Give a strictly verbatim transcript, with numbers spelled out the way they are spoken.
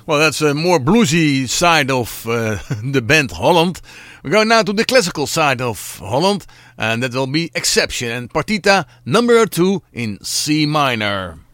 Well, that's a more bluesy side of uh, the band Holland. We're going now to the classical side of Holland, and that will be Exception and Partita number two in C minor.